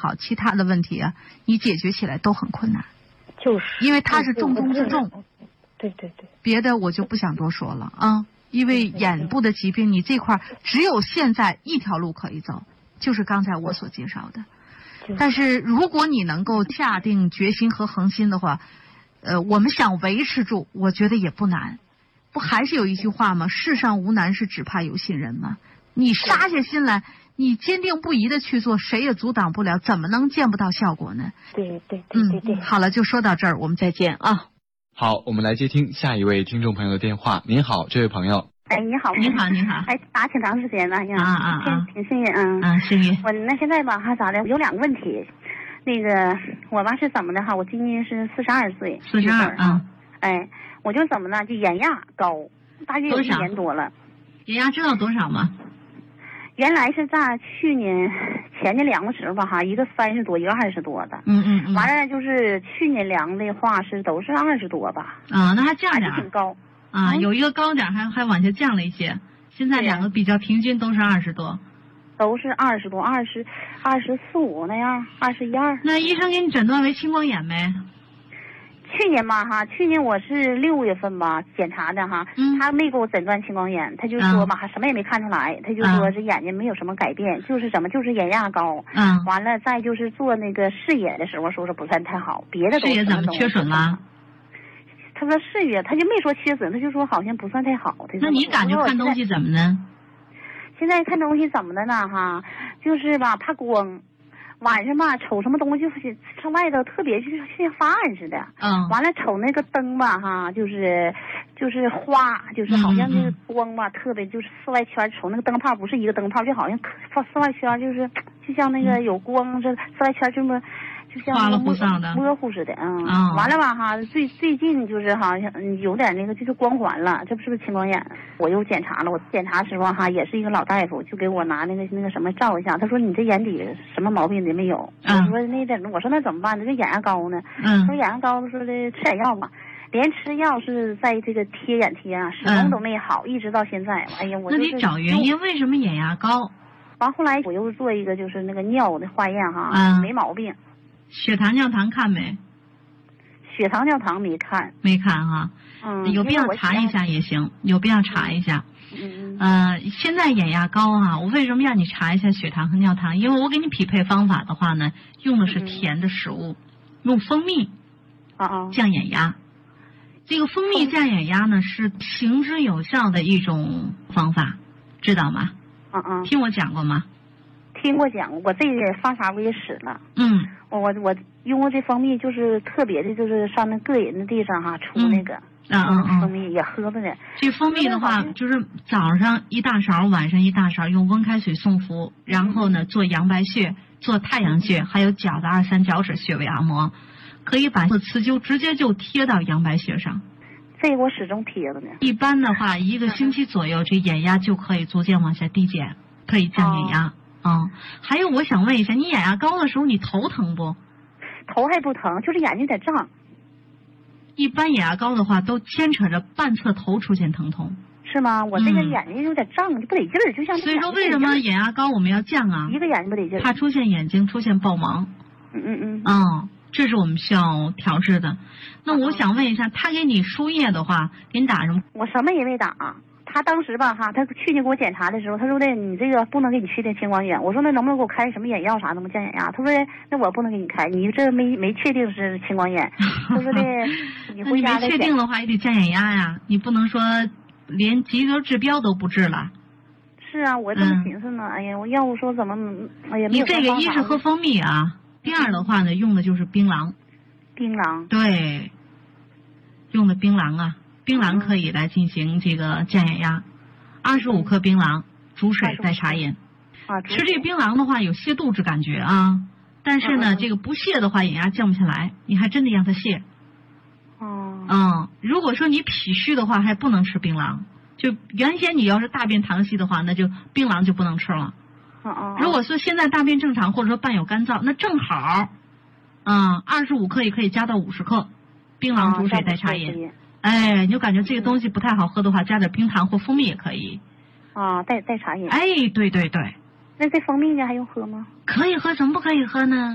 好，其他的问题啊，你解决起来都很困难。 就是因为它是重中之重。 对对对。 别的我就不想多说了啊，因为眼部的疾病，你这块只有现在一条路可以走，就是刚才我所介绍的。但是如果你能够下定决心和恒心的话，我们想维持住，我觉得也不难。不还是有一句话吗？世上无难事，只怕有心人吗？你杀下心来，你坚定不移的去做，谁也阻挡不了，怎么能见不到效果呢？ 对对对对对。 好了，就说到这儿，我们再见啊。 好，我们来接听下一位听众朋友的电话。您好，这位朋友。 哎，你好， 你好，你好。 哎，打挺长时间了呀。挺幸运幸运。 我那现在吧，还咋的？有2个问题。那个我吧是怎么的哈？我今年是42岁。 42啊。 哎，我就怎么呢？就眼压高，大约有1年多了。 眼压知道多少吗？ 原来是在前年量的时候吧哈，一个30多，一个20多的。完了就是去年量的话都是20多吧。 那还降点。 还挺高。 有一个高点，还往下降了一些。现在2个比较平均，都是20多。 都是20多，24、25那样，21、2。 那医生给你诊断为青光眼没？ 去年吧哈，去年我是6月份吧检查的哈，他没给我诊断青光眼，他就说吧什么也没看出来，他就说这眼睛没有什么改变，就是就是眼压高。完了再就是做那个视野的时候说是不算太好，别的都视野怎么缺损了？ 他说视野，他就没说缺损，他就说好像不算太好。 那你感觉看东西怎么呢？ 现在看东西怎么的呢哈？就是吧怕光。晚上吧，瞅什么东西上外头特别就是像发暗似的。完了瞅那个灯吧哈，就是花，就是好像那个光吧，特别就是四外圈瞅那个灯泡不是一个灯泡，就好像四外圈就像那个有光，这四外圈这么就像模糊似的。完了吧哈，最近就是好像有点那个就是光环了，这不是青光眼？我又检查了，我检查时候哈也是一个老大夫，就给我拿那个什么照一下，他说你这眼底什么毛病也没有。我说我说那怎么办？这个眼压高呢？说眼压高，说的吃点药吧，连吃药是在这个贴眼贴啊，始终都没好，一直到现在。哎呀，我那你找原因，为什么眼压高？ 完后来我又做一个就是那个尿的化验哈，没毛病。 血糖、尿糖看没？ 血糖、尿糖没看。 没看哈。有必要查一下也行，有必要查一下。现在眼压高哈，我为什么让你查一下血糖和尿糖？因为我给你匹配方法的话呢，用的是甜的食物，用蜂蜜降眼压。这个蜂蜜降眼压呢是行之有效的一种方法，知道吗？听我讲过吗？ 听过讲过，我这个方法我也使了。我用过这蜂蜜，就是特别的，就是上那个人的地上哈出那个。蜂蜜也喝着呢。 这蜂蜜的话，就是早上1大勺，晚上1大勺，用温开水送服，然后呢做阳白穴、做太阳穴，还有脚的2、3脚趾穴位按摩，可以把磁灸直接就贴到阳白穴上。 这个我始终贴着呢。 一般的话，1个星期左右，这眼压就可以逐渐往下递减，可以降眼压。还有我想问一下，你眼压高的时候，你头疼不？ 头还不疼，就是眼睛有点胀。 一般眼压高的话，都牵扯着半侧头出现疼痛。 是吗？我这个眼睛有点胀，就不得劲儿，就像。 所以说，为什么眼压高我们要降啊？ 一个眼睛不得劲儿。 怕出现眼睛出现暴盲。这是我们需要调治的。那我想问一下，他给你输液的话，给你打什么？ 我什么也没打。他当时吧哈，他去年给我检查的时候，他说的你这个不能给你确定青光眼。我说那能不能给我开什么眼药啥的吗？降眼压？他说那我不能给你开，你这没确定是青光眼。他说的你回家没确定的话也得降眼压呀，你不能说连及格指标都不治了。 是啊，我这么寻思呢。哎呀，我要不说怎么哎呀， 你这个一是喝蜂蜜啊，第二的话呢，用的就是槟榔。 槟榔。对， 用的槟榔啊。槟榔可以来进行这个降眼压，25克槟榔煮水带茶饮。吃这槟榔的话有泻肚之感觉啊，但是呢，这个不泻的话眼压降不下来，你还真得让它泻。如果说你脾虚的话，还不能吃槟榔。就原先你要是大便溏稀的话，那就槟榔就不能吃了。如果说现在大便正常，或者说伴有干燥，那正好，25克也可以加到50克，槟榔煮水带茶饮。你就感觉这个东西不太好喝的话，加点冰糖或蜂蜜也可以。 带茶饮。 对对对。 那这蜂蜜呢还用喝吗？ 可以喝，怎么不可以喝呢？